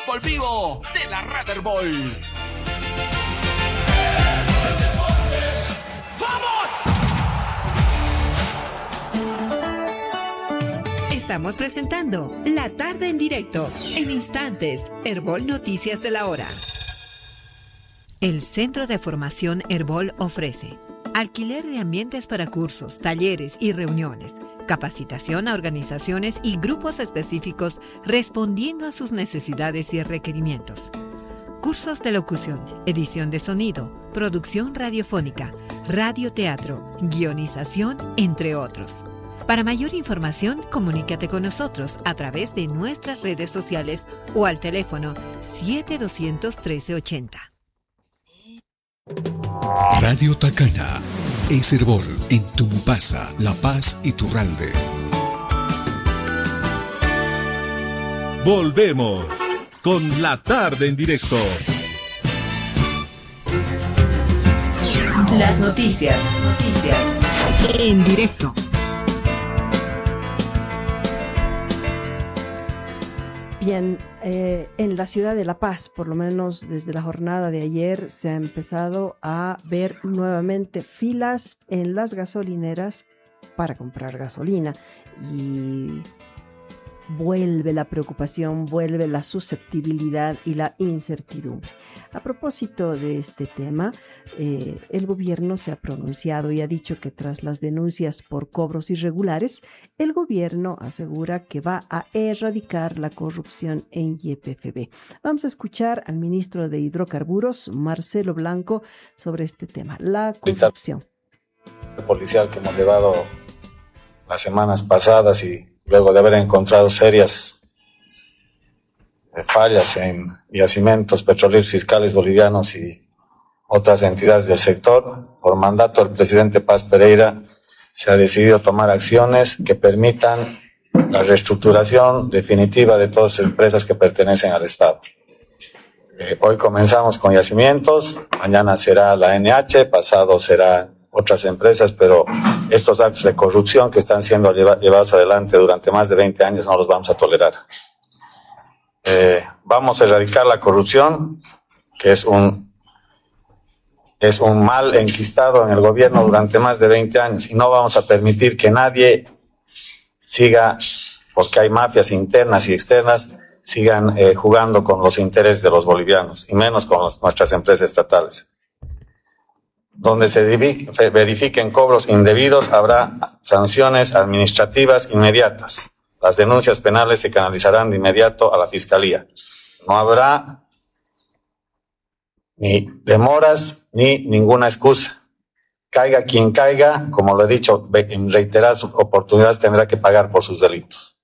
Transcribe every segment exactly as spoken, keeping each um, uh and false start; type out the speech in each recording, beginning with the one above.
fútbol vivo de la Red Herbol. Estamos presentando La Tarde en Directo. En instantes, Herbol Noticias de la Hora. El Centro de Formación Herbol ofrece alquiler de ambientes para cursos, talleres y reuniones, capacitación a organizaciones y grupos específicos respondiendo a sus necesidades y requerimientos. Cursos de locución, edición de sonido, producción radiofónica, radioteatro, guionización, entre otros. Para mayor información, comunícate con nosotros a través de nuestras redes sociales o al teléfono siete dos cero cero, uno tres ocho cero. Radio Tacana es Herbol en Tumbasa, La Paz y Turralde. Volvemos con La Tarde en Directo. Las noticias, noticias en directo. Bien, eh, en la ciudad de La Paz, por lo menos desde la jornada de ayer, se ha empezado a ver nuevamente filas en las gasolineras para comprar gasolina y vuelve la preocupación, vuelve la susceptibilidad y la incertidumbre. A propósito de este tema, eh, el gobierno se ha pronunciado y ha dicho que tras las denuncias por cobros irregulares, el gobierno asegura que va a erradicar la corrupción en Y P F B. Vamos a escuchar al ministro de Hidrocarburos, Marcelo Blanco, sobre este tema, la corrupción. El policial que hemos llevado las semanas pasadas y luego de haber encontrado serias fallas en yacimientos petroleros fiscales bolivianos y otras entidades del sector, por mandato del presidente Paz Pereira, se ha decidido tomar acciones que permitan la reestructuración definitiva de todas las empresas que pertenecen al Estado. Eh, hoy comenzamos con yacimientos, mañana será la N H, pasado será otras empresas, pero estos actos de corrupción que están siendo lleva, llevados adelante durante más de veinte años no los vamos a tolerar. Eh, vamos a erradicar la corrupción, que es un, es un mal enquistado en el gobierno durante más de veinte años, y no vamos a permitir que nadie siga, porque hay mafias internas y externas, sigan eh, jugando con los intereses de los bolivianos, y menos con los, nuestras empresas estatales. Donde se verifiquen cobros indebidos, habrá sanciones administrativas inmediatas. Las denuncias penales se canalizarán de inmediato a la Fiscalía. No habrá ni demoras ni ninguna excusa. Caiga quien caiga, como lo he dicho en reiteradas oportunidades, tendrá que pagar por sus delitos.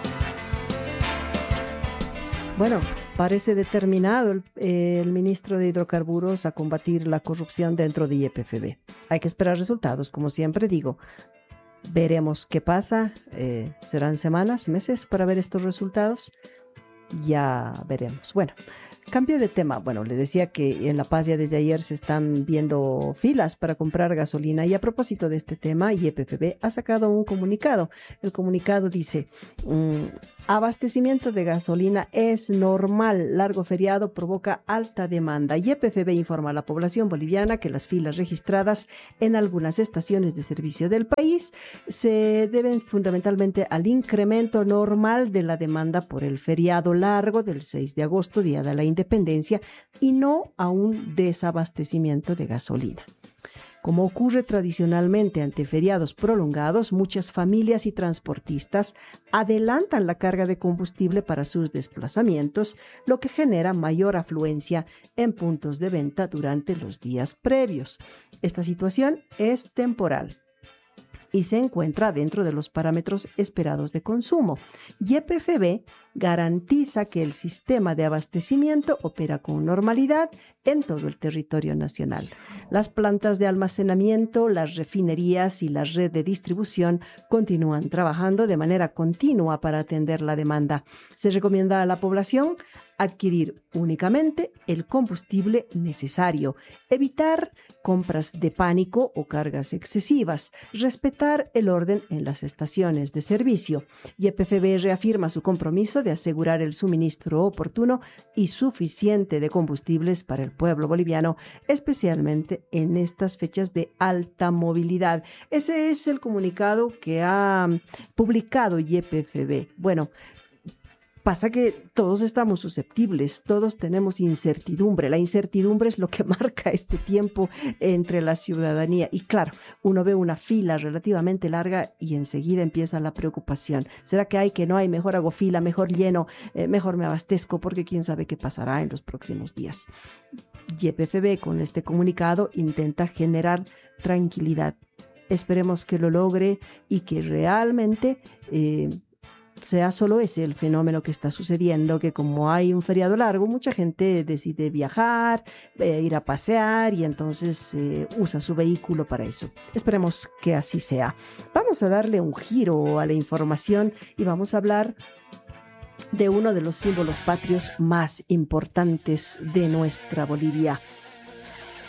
Bueno, parece determinado el, eh, el ministro de Hidrocarburos a combatir la corrupción dentro de Y P F B. Hay que esperar resultados, como siempre digo. Veremos qué pasa. Eh, serán semanas, meses para ver estos resultados. Ya veremos. Bueno, cambio de tema. Bueno, le decía que en La Paz ya desde ayer se están viendo filas para comprar gasolina, y a propósito de este tema, Y P F B ha sacado un comunicado. El comunicado dice: mmm, abastecimiento de gasolina es normal, largo feriado provoca alta demanda. Y P F B informa a la población boliviana que las filas registradas en algunas estaciones de servicio del país se deben fundamentalmente al incremento normal de la demanda por el feriado largo del seis de agosto, Día de la Independencia, y no a un desabastecimiento de gasolina. Como ocurre tradicionalmente ante feriados prolongados, muchas familias y transportistas adelantan la carga de combustible para sus desplazamientos, lo que genera mayor afluencia en puntos de venta durante los días previos. Esta situación es temporal y se encuentra dentro de los parámetros esperados de consumo. Y P F B garantiza que el sistema de abastecimiento opera con normalidad en todo el territorio nacional. Las plantas de almacenamiento, las refinerías y la red de distribución continúan trabajando de manera continua para atender la demanda. Se recomienda a la población adquirir únicamente el combustible necesario, evitar compras de pánico o cargas excesivas, respetar el orden en las estaciones de servicio. Y E P F B reafirma su compromiso de asegurar el suministro oportuno y suficiente de combustibles para el pueblo boliviano, especialmente en estas fechas de alta movilidad. Ese es el comunicado que ha publicado Y P F B. Bueno, pasa que todos estamos susceptibles, todos tenemos incertidumbre. La incertidumbre es lo que marca este tiempo entre la ciudadanía. Y claro, uno ve una fila relativamente larga y enseguida empieza la preocupación. ¿Será que hay, que no hay? Mejor hago fila, mejor lleno, eh, mejor me abastezco, porque quién sabe qué pasará en los próximos días. Y P F B con este comunicado intenta generar tranquilidad. Esperemos que lo logre y que realmente Eh, sea solo ese el fenómeno que está sucediendo, que como hay un feriado largo, mucha gente decide viajar, eh, ir a pasear y entonces eh, usa su vehículo para eso. Esperemos que así sea. Vamos a darle un giro a la información y vamos a hablar de uno de los símbolos patrios más importantes de nuestra Bolivia,